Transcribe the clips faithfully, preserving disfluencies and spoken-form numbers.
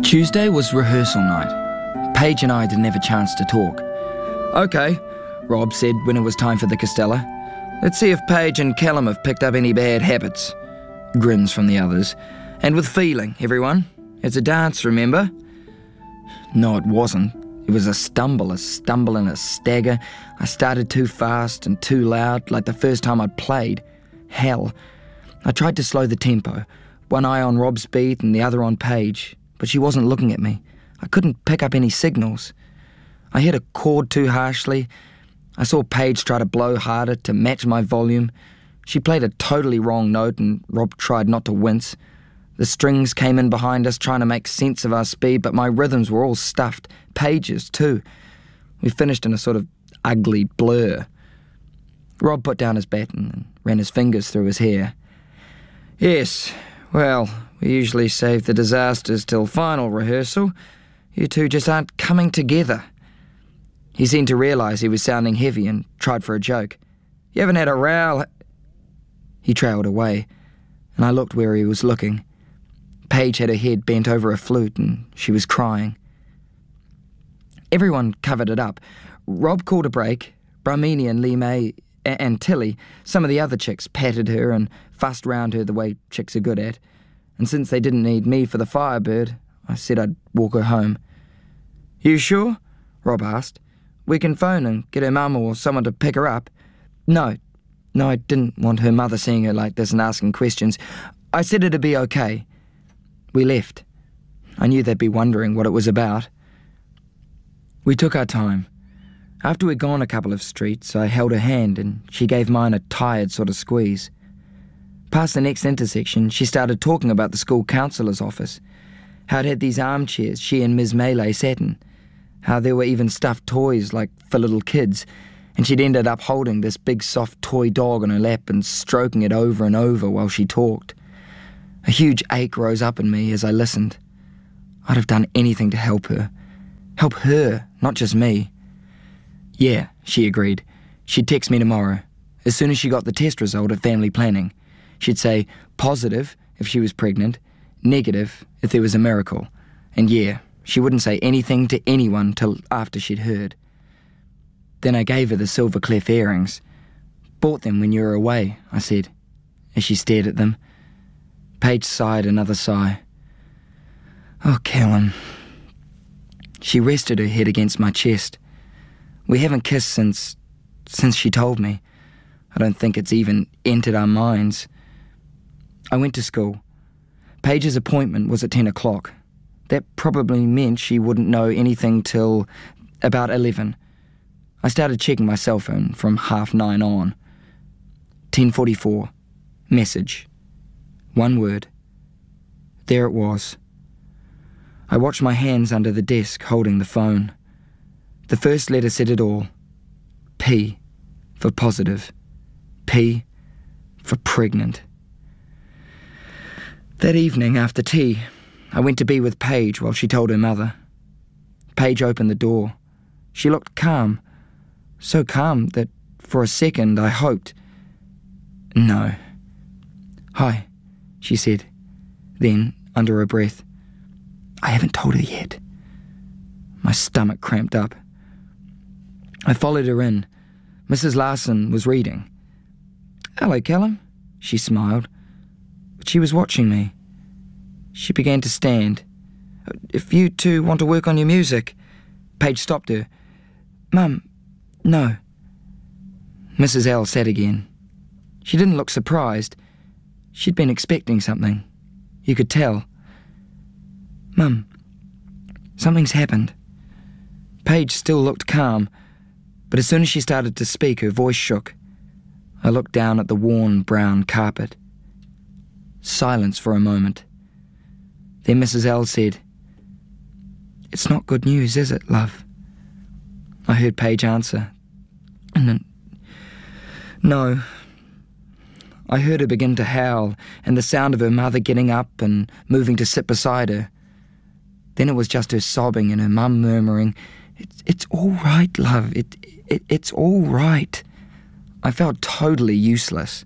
Tuesday was rehearsal night. Paige and I didn't have a chance to talk. "Okay," Rob said when it was time for the Castella. "Let's see if Paige and Callum have picked up any bad habits." Grins from the others. "And with feeling, everyone. It's a dance, remember?" No, it wasn't. It was a stumble, a stumble and a stagger. I started too fast and too loud, like the first time I'd played. Hell. I tried to slow the tempo, one eye on Rob's beat and the other on Paige, but she wasn't looking at me. I couldn't pick up any signals. I hit a chord too harshly. I saw Paige try to blow harder to match my volume. She played a totally wrong note and Rob tried not to wince. The strings came in behind us trying to make sense of our speed, but my rhythms were all stuffed. Paige's too. We finished in a sort of ugly blur. Rob put down his baton and ran his fingers through his hair. "Yes, well, we usually save the disasters till final rehearsal. You two just aren't coming together." He seemed to realise he was sounding heavy and tried for a joke. "You haven't had a row?" He trailed away, and I looked where he was looking. Paige had her head bent over a flute and she was crying. Everyone covered it up. Rob called a break. Brahmini and Lee May and Tilly, some of the other chicks, patted her and fussed round her the way chicks are good at. And since they didn't need me for the Firebird, I said I'd walk her home. "You sure?" Rob asked. "We can phone and get her mum or someone to pick her up." No, no, I didn't want her mother seeing her like this and asking questions. I said it'd be okay. We left. I knew they'd be wondering what it was about. We took our time. After we'd gone a couple of streets, I held her hand and she gave mine a tired sort of squeeze. Past the next intersection, she started talking about the school counsellor's office, how it had these armchairs she and Miz Melee sat in, how there were even stuffed toys like for little kids, and she'd ended up holding this big soft toy dog on her lap and stroking it over and over while she talked. A huge ache rose up in me as I listened. I'd have done anything to help her. Help her, not just me. "Yeah," she agreed. She'd text me tomorrow, as soon as she got the test result at family planning. She'd say positive if she was pregnant, negative if there was a miracle. And yeah, she wouldn't say anything to anyone till after she'd heard. Then I gave her the Silver Clef earrings. "Bought them when you were away," I said, as she stared at them. Paige sighed another sigh. "Oh, Callum." She rested her head against my chest. "We haven't kissed since... since she told me. I don't think it's even entered our minds." I went to school. Paige's appointment was at ten o'clock. That probably meant she wouldn't know anything till about eleven. I started checking my cell phone from half nine on. ten forty-four. Message. One word. There it was. I watched my hands under the desk holding the phone. The first letter said it all. P for positive. P for pregnant. That evening after tea, I went to be with Paige while she told her mother. Paige opened the door. She looked calm. So calm that for a second I hoped. No. "Hi," she said. Then, under her breath, "I haven't told her yet." My stomach cramped up. I followed her in. Missus Larson was reading. "Hello, Callum," she smiled. But she was watching me. She began to stand. "If you two want to work on your music..." Paige stopped her. "Mum, no." Missus L sat again. She didn't look surprised. She'd been expecting something. You could tell. "Mum, something's happened." Paige still looked calm, but as soon as she started to speak, her voice shook. I looked down at the worn brown carpet. Silence for a moment. Then Missus L said, "It's not good news, is it, love?" I heard Paige answer, and then, "No." I heard her begin to howl, and the sound of her mother getting up and moving to sit beside her. Then it was just her sobbing and her mum murmuring, "It's, it's all right, love, it, it, it's all right." I felt totally useless.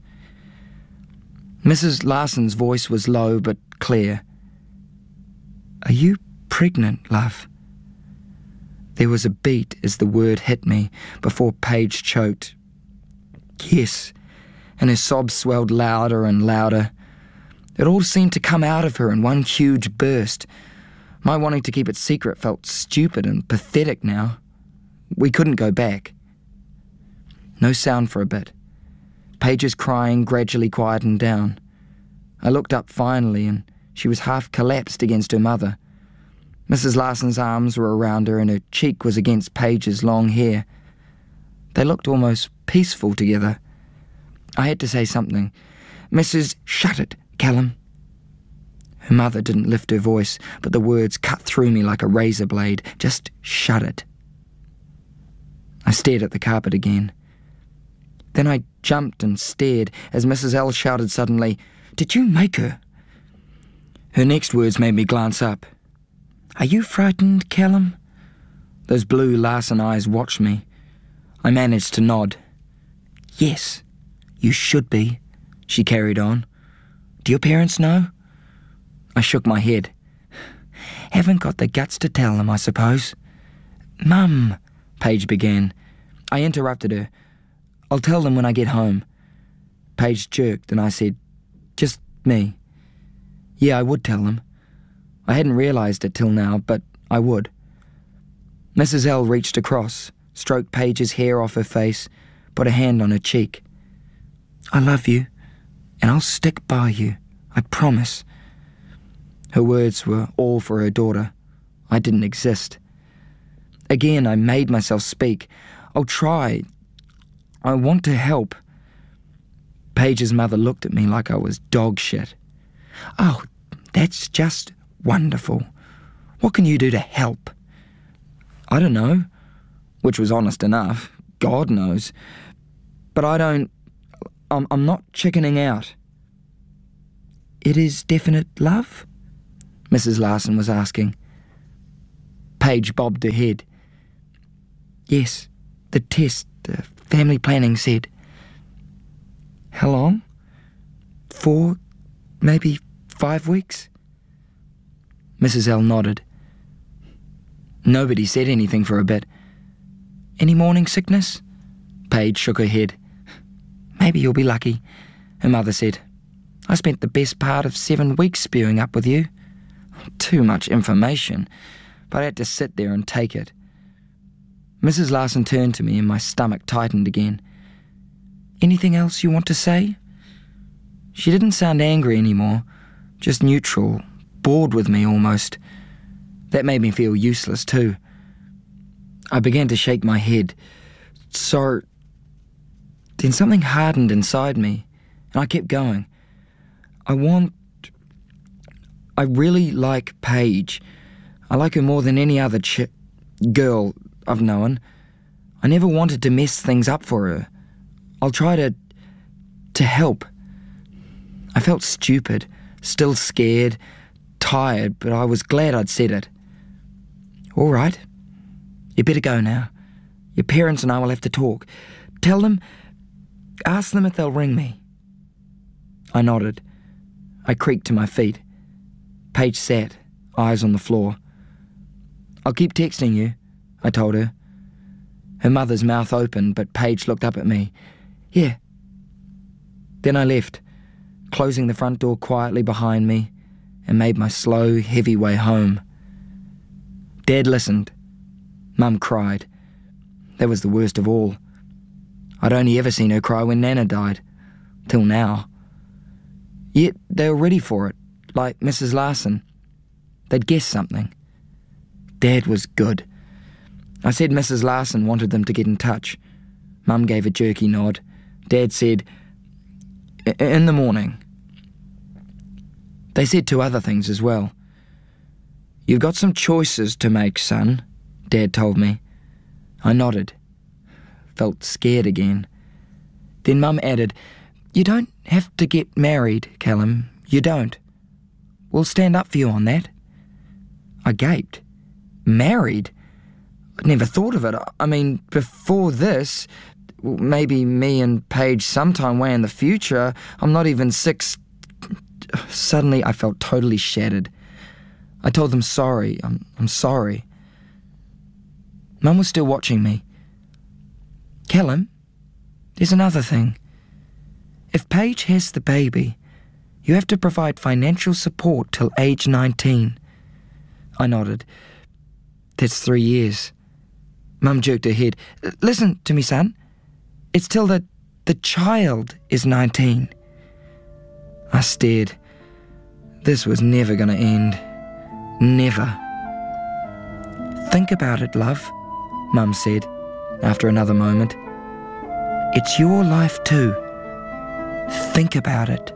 Missus Larson's voice was low but clear. "Are you pregnant, love." There was a beat as the word hit me before Paige choked. "Yes," and her sobs swelled louder and louder. It all seemed to come out of her in one huge burst. My wanting to keep it secret felt stupid and pathetic now. We couldn't go back. No sound for a bit. Paige's crying gradually quietened down. I looked up finally, and she was half collapsed against her mother. Missus Larson's arms were around her, and her cheek was against Paige's long hair. They looked almost peaceful together. I had to say something. "Missus Shut it, Callum." Her mother didn't lift her voice, but the words cut through me like a razor blade. "Just shut it." I stared at the carpet again. Then I jumped and stared as Missus L shouted suddenly, "Did you make her?" Her next words made me glance up. "Are you frightened, Callum?" Those blue Larson eyes watched me. I managed to nod. "Yes, you should be," she carried on. "Do your parents know?" I shook my head. "Haven't got the guts to tell them, I suppose." "Mum," Paige began. I interrupted her. "I'll tell them when I get home." Paige jerked and I said, "Just me." Yeah, I would tell them. I hadn't realised it till now, but I would. Missus L reached across, stroked Paige's hair off her face, put a hand on her cheek. "I love you, and I'll stick by you, I promise." Her words were all for her daughter. I didn't exist. Again, I made myself speak. "I'll try. I want to help." Paige's mother looked at me like I was dog shit. "Oh, that's just wonderful. What can you do to help?" "I don't know," which was honest enough. God knows. "But I don't... I'm, I'm not chickening out." "It is definite love?" Missus Larson was asking. Paige bobbed her head. "Yes, the test, the family planning said." "How long?" "Four, maybe five weeks." Missus L nodded. Nobody said anything for a bit. "Any morning sickness?" Paige shook her head. "Maybe you'll be lucky," her mother said. "I spent the best part of seven weeks spewing up with you." Too much information, but I had to sit there and take it. Missus Larson turned to me and my stomach tightened again. "Anything else you want to say?" She didn't sound angry anymore, just neutral, bored with me almost. That made me feel useless too. I began to shake my head. So... Then something hardened inside me, and I kept going. I want... I really like Paige. I like her more than any other ch- girl I've known. I never wanted to mess things up for her. I'll try to... to help. I felt stupid, still scared, tired, but I was glad I'd said it. "All right. You better go now. Your parents and I will have to talk. Tell them... ask them if they'll ring me." I nodded. I creaked to my feet. Paige sat, eyes on the floor. "I'll keep texting you," I told her. Her mother's mouth opened, but Paige looked up at me. "Yeah." Then I left, closing the front door quietly behind me, and made my slow, heavy way home. Dad listened. Mum cried. That was the worst of all. I'd only ever seen her cry when Nana died. Till now. Yet they were ready for it, like Missus Larson. They'd guessed something. Dad was good. I said Missus Larson wanted them to get in touch. Mum gave a jerky nod. Dad said, "In the morning." They said two other things as well. "You've got some choices to make, son," Dad told me. I nodded. Felt scared again. Then Mum added, "You don't have to get married, Callum. You don't. We'll stand up for you on that." I gaped. Married? I'd never thought of it. I mean, before this, maybe me and Paige sometime way in the future, I'm not even six... Suddenly I felt totally shattered. I told them sorry, I'm, I'm sorry. Mum was still watching me. Callum, there's another thing. If Paige has the baby, you have to provide financial support till age nineteen. I nodded. That's three years. Mum jerked her head. Listen to me, son. It's till the, the child is nineteen. I stared. This was never going to end. Never. Think about it, love, Mum said, after another moment. It's your life too. Think about it.